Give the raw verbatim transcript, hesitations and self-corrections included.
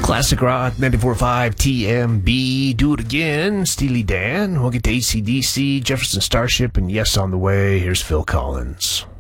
Classic Rock ninety-four point five T M B. Do it again. Steely Dan. We'll get to A C D C, Jefferson Starship, and yes, on the way, here's Phil Collins.